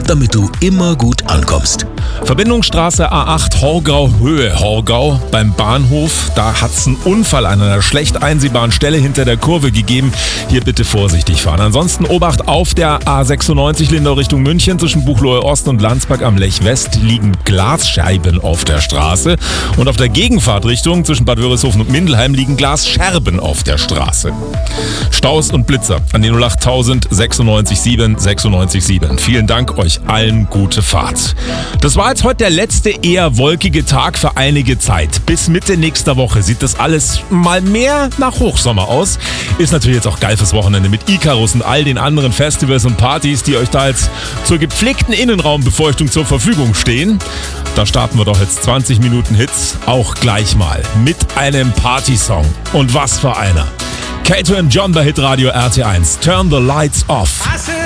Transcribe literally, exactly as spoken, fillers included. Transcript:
damit du immer gut ankommst. Verbindungsstraße A acht Horgau Höhe Horgau beim Bahnhof. Da hat es einen Unfall an einer schlecht einsehbaren Stelle hinter der Kurve gegeben. Hier bitte vorsichtig fahren. Ansonsten Obacht auf der A sechsundneunzig Lindau Richtung München. Zwischen Buchloe Ost und Landsberg am Lech West liegen Glasscheiben auf der Straße. Und auf der Gegenfahrtrichtung zwischen Bad Wörishofen und Mindelheim liegen Glasscherben auf der Straße. Staus und Blitzer an die null acht tausend sechsundneunzig sieben sechsundneunzig sieben. Vielen Dank, euch allen gute Fahrt. Das war jetzt heute der letzte eher wolkige Tag für einige Zeit. Bis Mitte nächster Woche sieht das alles mal mehr nach Hochsommer aus. Ist natürlich jetzt auch geil fürs Wochenende mit Icarus und all den anderen Festivals und Partys, die euch da jetzt zur gepflegten Innenraumbefeuchtung zur Verfügung stehen. Da starten wir doch jetzt zwanzig Minuten Hits auch gleich mal mit einem Partysong. Und was für einer. Kato und John bei Hitradio R T eins. Turn the Lights Off.